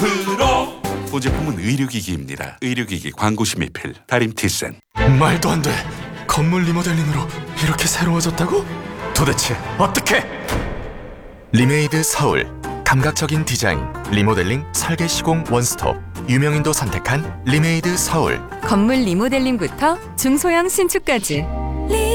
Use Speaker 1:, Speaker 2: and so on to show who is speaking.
Speaker 1: 프로. 본 제품은 의료기기입니다. 의료기기 광고 심의필 다림티센.
Speaker 2: 말도 안 돼. 건물 리모델링으로 이렇게 새로워졌다고? 도대체 어떻게? 리메이드 서울. 감각적인 디자인, 리모델링, 설계 시공 원스톱. 유명인도 선택한 리메이드 서울.
Speaker 3: 건물 리모델링부터 중소형 신축까지